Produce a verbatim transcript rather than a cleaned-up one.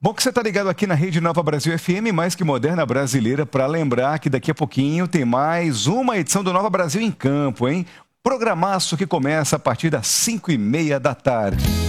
Bom que você está ligado aqui na Rede Nova Brasil F M, mais que moderna brasileira, para lembrar que daqui a pouquinho tem mais uma edição do Nova Brasil em Campo, hein? Programaço que começa a partir das cinco e meia da tarde.